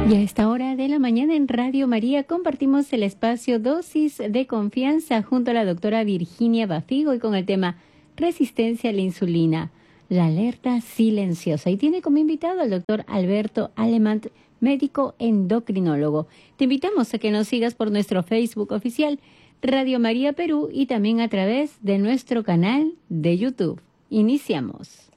Y a esta hora de la mañana en Radio María compartimos el espacio Dosis de Confianza junto a la doctora Virginia Bafigo y con el tema Resistencia a la insulina, la alerta silenciosa. Y tiene como invitado al doctor Alberto Alemán, médico endocrinólogo. Te invitamos a que nos sigas por nuestro Facebook oficial Radio María Perú y también a través de nuestro canal de YouTube. Iniciamos.